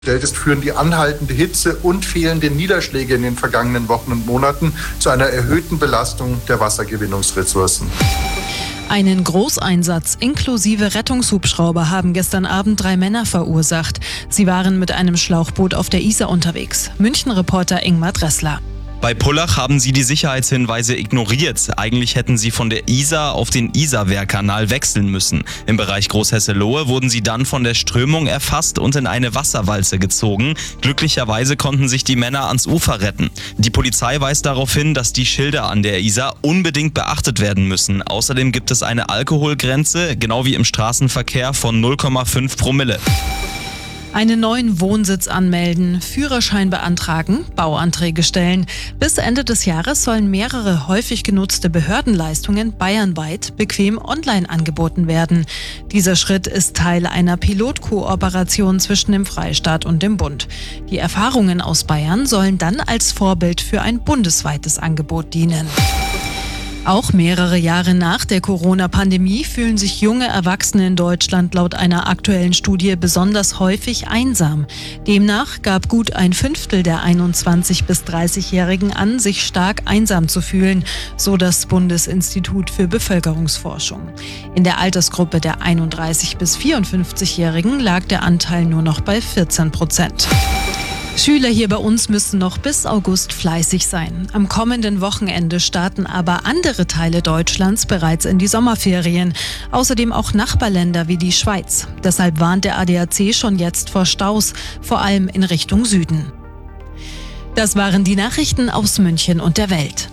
Ist, führen die anhaltende Hitze und fehlende Niederschläge in den vergangenen Wochen und Monaten zu einer erhöhten Belastung der Wassergewinnungsressourcen. Einen Großeinsatz inklusive Rettungshubschrauber haben gestern Abend 3 Männer verursacht. Sie waren mit einem Schlauchboot auf der Isar unterwegs. München-Reporter Ingmar Dressler. Bei Pullach haben sie die Sicherheitshinweise ignoriert. Eigentlich hätten sie von der Isar auf den Isarwehrkanal wechseln müssen. Im Bereich Großhesselohe wurden sie dann von der Strömung erfasst und in eine Wasserwalze gezogen. Glücklicherweise konnten sich die Männer ans Ufer retten. Die Polizei weist darauf hin, dass die Schilder an der Isar unbedingt beachtet werden müssen. Außerdem gibt es eine Alkoholgrenze, genau wie im Straßenverkehr, von 0,5 Promille. Einen neuen Wohnsitz anmelden, Führerschein beantragen, Bauanträge stellen. Bis Ende des Jahres sollen mehrere häufig genutzte Behördenleistungen bayernweit bequem online angeboten werden. Dieser Schritt ist Teil einer Pilotkooperation zwischen dem Freistaat und dem Bund. Die Erfahrungen aus Bayern sollen dann als Vorbild für ein bundesweites Angebot dienen. Auch mehrere Jahre nach der Corona-Pandemie fühlen sich junge Erwachsene in Deutschland laut einer aktuellen Studie besonders häufig einsam. Demnach gab gut 1/5 der 21- bis 30-Jährigen an, sich stark einsam zu fühlen, so das Bundesinstitut für Bevölkerungsforschung. In der Altersgruppe der 31- bis 54-Jährigen lag der Anteil nur noch bei 14%. Schüler hier bei uns müssen noch bis August fleißig sein. Am kommenden Wochenende starten aber andere Teile Deutschlands bereits in die Sommerferien. Außerdem auch Nachbarländer wie die Schweiz. Deshalb warnt der ADAC schon jetzt vor Staus, vor allem in Richtung Süden. Das waren die Nachrichten aus München und der Welt.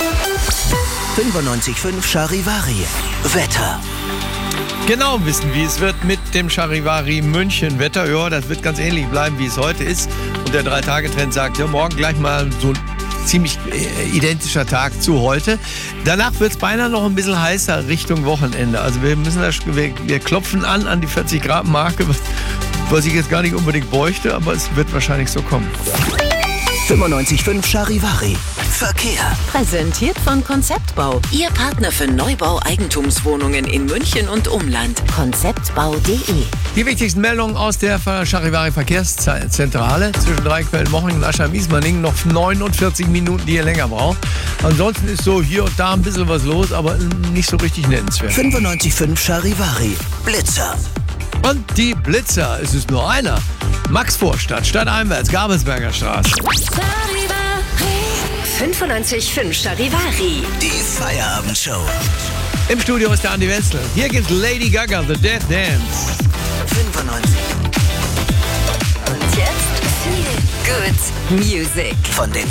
95.5 Charivari. Wetter. Genau wissen, wie es wird mit dem Charivari München Wetter. Ja, das wird ganz ähnlich bleiben, wie es heute ist. Und der 3-Tage-Trend sagt, ja, morgen gleich mal so ein ziemlich identischer Tag zu heute. Danach wird es beinahe noch ein bisschen heißer Richtung Wochenende. Also wir klopfen an die 40-Grad-Marke, was ich jetzt gar nicht unbedingt bräuchte, aber es wird wahrscheinlich so kommen. 95.5 Charivari. Verkehr. Präsentiert von Konzeptbau. Ihr Partner für Neubau Eigentumswohnungen in München und Umland. Konzeptbau.de. Die wichtigsten Meldungen aus der Charivari Verkehrszentrale. Zwischen Dreiquellen, Moching und Aschheim-Ismaning noch 49 Minuten, die ihr länger braucht. Ansonsten ist so hier und da ein bisschen was los, aber nicht so richtig nennenswert. 95.5 Charivari. Blitzer. Und die Blitzer, es ist nur einer. Maxvorstadt, stadteinwärts, Gabelsberger Straße. 95.5 Charivari. Die Feierabendshow. Im Studio ist der Andi Wenzel. Hier gibt's Lady Gaga, The Death Dance. 95. Und jetzt viel Good Music. Von den